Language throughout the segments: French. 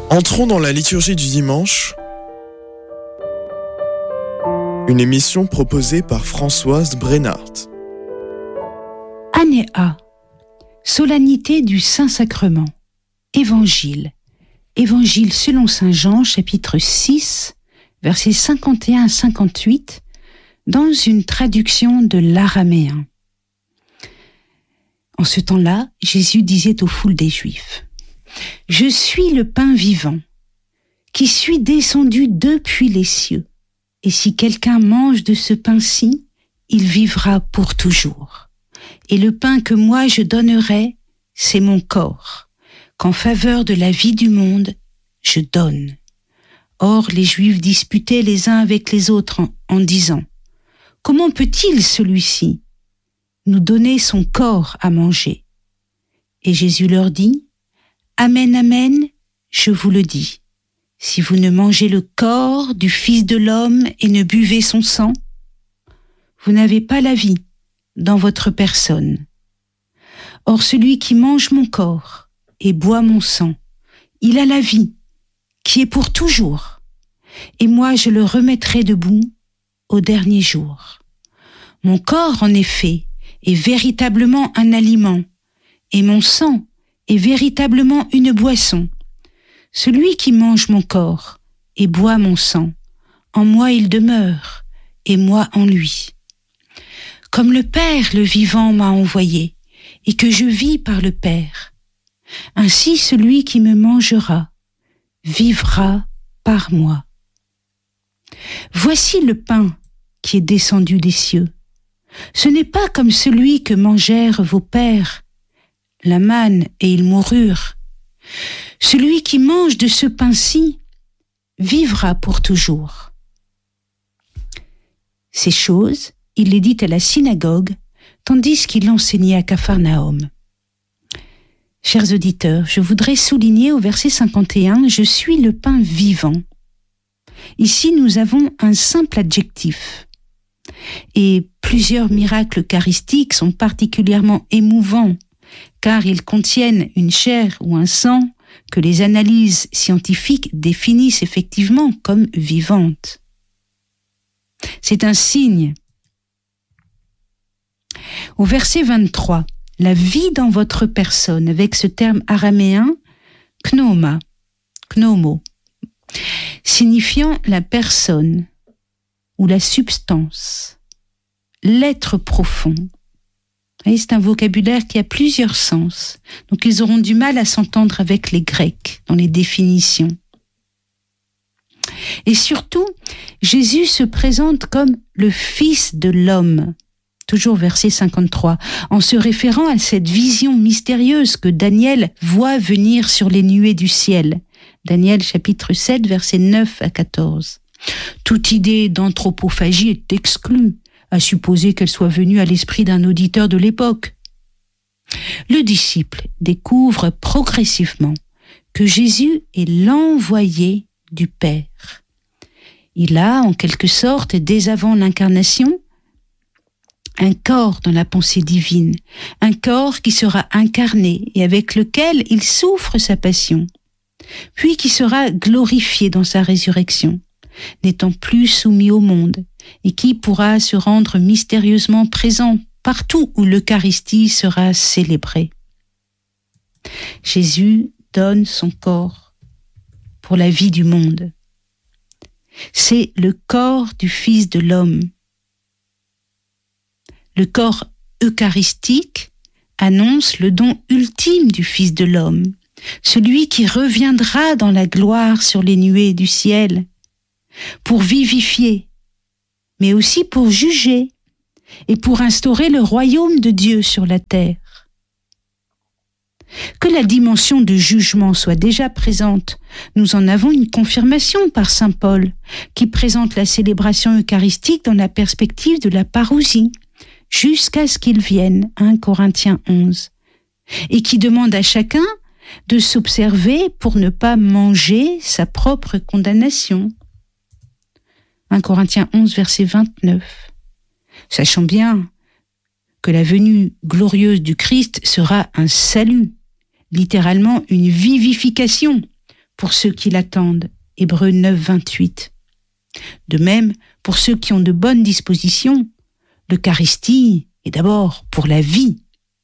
Entrons dans la liturgie du dimanche, une émission proposée par Françoise Brennart. Année A, solennité du Saint-Sacrement, Évangile selon Saint Jean, chapitre 6, versets 51 à 58, dans une traduction de l'araméen. En ce temps-là, Jésus disait aux foules des Juifs: « Je suis le pain vivant, qui suis descendu depuis les cieux. Et si quelqu'un mange de ce pain-ci, il vivra pour toujours. Et le pain que moi je donnerai, c'est mon corps, qu'en faveur de la vie du monde, je donne. » Or, les Juifs disputaient les uns avec les autres en disant: « Comment peut-il, celui-ci, nous donner son corps à manger ?» Et Jésus leur dit: « Amen, amen, je vous le dis. Si vous ne mangez le corps du Fils de l'homme et ne buvez son sang, vous n'avez pas la vie dans votre personne. Or celui qui mange mon corps et boit mon sang, il a la vie, qui est pour toujours, et moi je le remettrai debout au dernier jour. Mon corps, en effet, est véritablement un aliment, et mon sang est véritablement une boisson. Celui qui mange mon corps et boit mon sang, en moi il demeure, et moi en lui. Comme le Père, le vivant, m'a envoyé, et que je vis par le Père, ainsi celui qui me mangera vivra par moi. Voici le pain qui est descendu des cieux. Ce n'est pas comme celui que mangèrent vos pères, la manne, et ils moururent. Celui qui mange de ce pain-ci vivra pour toujours. » Ces choses, il les dit à la synagogue, tandis qu'il enseignait à Capharnaüm. Chers auditeurs, je voudrais souligner au verset 51, « Je suis le pain vivant ». Ici, nous avons un simple adjectif. Et plusieurs miracles eucharistiques sont particulièrement émouvants, car ils contiennent une chair ou un sang que les analyses scientifiques définissent effectivement comme vivante. C'est un signe. Au verset 23, la vie dans votre personne, avec ce terme araméen, pneumo, signifiant la personne ou la substance, l'être profond. Et c'est un vocabulaire qui a plusieurs sens, donc ils auront du mal à s'entendre avec les Grecs dans les définitions. Et surtout, Jésus se présente comme le Fils de l'homme, toujours verset 53, en se référant à cette vision mystérieuse que Daniel voit venir sur les nuées du ciel. Daniel chapitre 7, versets 9 à 14. Toute idée d'anthropophagie est exclue, à supposer qu'elle soit venue à l'esprit d'un auditeur de l'époque. Le disciple découvre progressivement que Jésus est l'envoyé du Père. Il a, en quelque sorte, dès avant l'incarnation, un corps dans la pensée divine, un corps qui sera incarné et avec lequel il souffre sa passion, puis qui sera glorifié dans sa résurrection, n'étant plus soumis au monde, et qui pourra se rendre mystérieusement présent partout où l'Eucharistie sera célébrée. Jésus donne son corps pour la vie du monde. C'est le corps du Fils de l'homme. Le corps eucharistique annonce le don ultime du Fils de l'homme, celui qui reviendra dans la gloire sur les nuées du ciel, pour vivifier, mais aussi pour juger et pour instaurer le royaume de Dieu sur la terre. Que la dimension de jugement soit déjà présente, nous en avons une confirmation par saint Paul, qui présente la célébration eucharistique dans la perspective de la parousie, jusqu'à ce qu'il vienne, 1 Corinthiens 11, et qui demande à chacun de s'observer pour ne pas manger sa propre condamnation. 1 Corinthiens 11, verset 29. Sachant bien que la venue glorieuse du Christ sera un salut, littéralement une vivification, pour ceux qui l'attendent. Hébreux 9, 28. De même, pour ceux qui ont de bonnes dispositions, l'Eucharistie est d'abord pour la vie.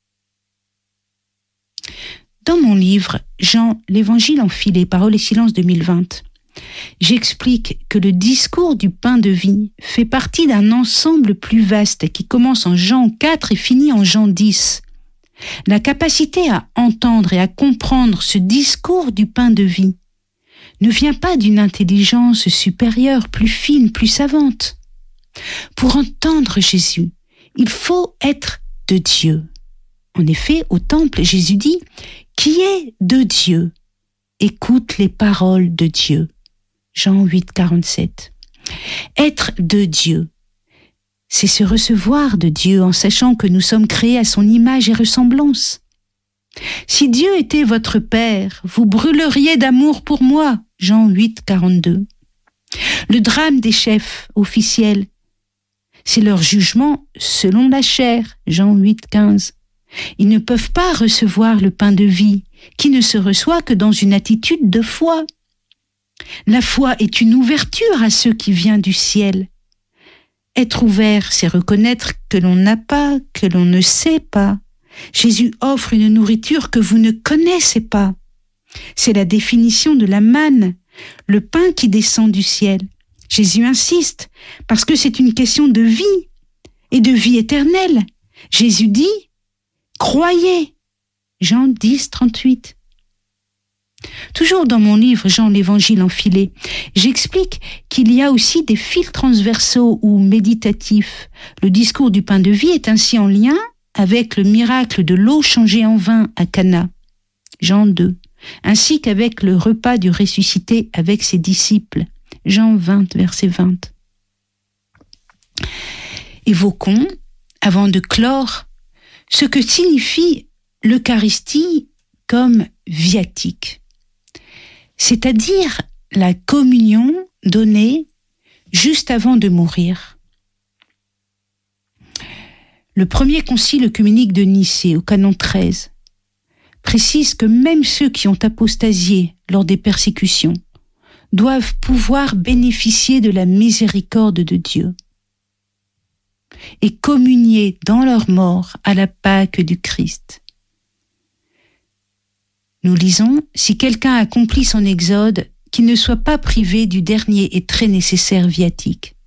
Dans mon livre « Jean, l'Évangile enfilé, Paroles et Silence 2020 », j'explique que le discours du pain de vie fait partie d'un ensemble plus vaste qui commence en Jean 4 et finit en Jean 10. La capacité à entendre et à comprendre ce discours du pain de vie ne vient pas d'une intelligence supérieure, plus fine, plus savante. Pour entendre Jésus, il faut être de Dieu. En effet, au temple, Jésus dit « Qui est de Dieu ? Écoute les paroles de Dieu. » Jean 8, 47. Être de Dieu, c'est se recevoir de Dieu en sachant que nous sommes créés à son image et ressemblance. Si Dieu était votre Père, vous brûleriez d'amour pour moi. Jean 8, 42. Le drame des chefs officiels, c'est leur jugement selon la chair. Jean 8, 15. Ils ne peuvent pas recevoir le pain de vie, qui ne se reçoit que dans une attitude de foi. La foi est une ouverture à ce qui vient du ciel. Être ouvert, c'est reconnaître que l'on n'a pas, que l'on ne sait pas. Jésus offre une nourriture que vous ne connaissez pas. C'est la définition de la manne, le pain qui descend du ciel. Jésus insiste, parce que c'est une question de vie, et de vie éternelle. Jésus dit, croyez. Jean 10, 38. Toujours dans mon livre « Jean, l'Évangile enfilé », j'explique qu'il y a aussi des fils transversaux ou méditatifs. Le discours du pain de vie est ainsi en lien avec le miracle de l'eau changée en vin à Cana, Jean 2, ainsi qu'avec le repas du ressuscité avec ses disciples, Jean 20, verset 20. Évoquons, avant de clore, ce que signifie l'Eucharistie comme viatique, c'est-à-dire la communion donnée juste avant de mourir. Le premier concile œcuménique de Nicée, au canon 13, précise que même ceux qui ont apostasié lors des persécutions doivent pouvoir bénéficier de la miséricorde de Dieu et communier dans leur mort à la Pâque du Christ. Nous lisons, si quelqu'un accomplit son exode, qu'il ne soit pas privé du dernier et très nécessaire viatique.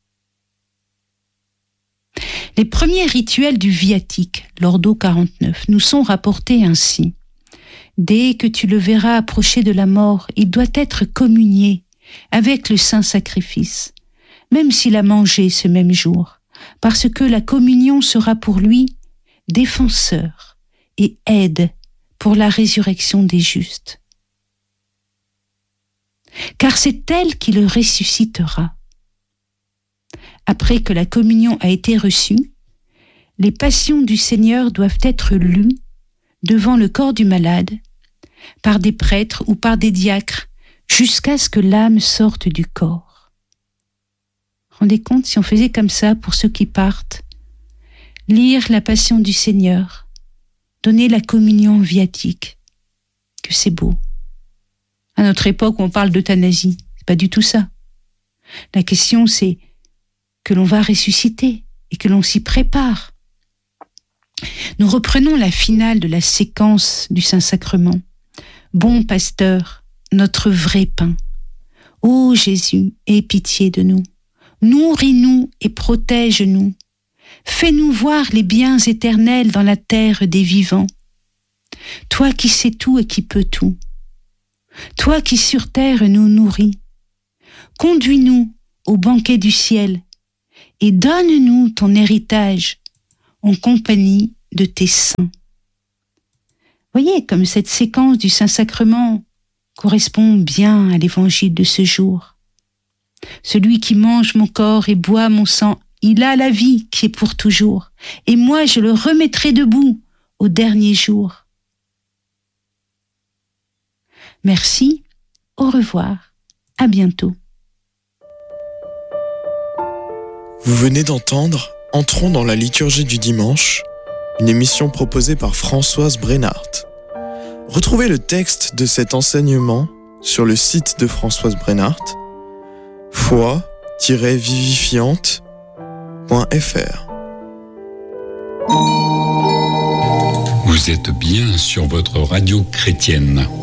Les premiers rituels du viatique, l'ordo 49, nous sont rapportés ainsi. Dès que tu le verras approcher de la mort, il doit être communié avec le saint sacrifice, même s'il a mangé ce même jour, parce que la communion sera pour lui défenseur et aide pour la résurrection des justes. Car c'est elle qui le ressuscitera. Après que la communion a été reçue, les passions du Seigneur doivent être lues devant le corps du malade, par des prêtres ou par des diacres, jusqu'à ce que l'âme sorte du corps. Rendez compte si on faisait comme ça pour ceux qui partent, lire la passion du Seigneur, donner la communion viatique, que c'est beau. À notre époque, on parle d'euthanasie, c'est pas du tout ça. La question, c'est que l'on va ressusciter et que l'on s'y prépare. Nous reprenons la finale de la séquence du Saint-Sacrement. Bon pasteur, notre vrai pain. Ô Jésus, aie pitié de nous. Nourris-nous et protège-nous. Fais-nous voir les biens éternels dans la terre des vivants. Toi qui sais tout et qui peux tout. Toi qui sur terre nous nourris. Conduis-nous au banquet du ciel et donne-nous ton héritage en compagnie de tes saints. Voyez comme cette séquence du Saint-Sacrement correspond bien à l'évangile de ce jour. Celui qui mange mon corps et boit mon sang, il a la vie qui est pour toujours, et moi je le remettrai debout au dernier jour. Merci, au revoir, à bientôt. Vous venez d'entendre Entrons dans la liturgie du dimanche, une émission proposée par Françoise Brennart. Retrouvez le texte de cet enseignement sur le site de Françoise Brennart, foi-vivifiante.fr. Vous êtes bien sur votre radio chrétienne.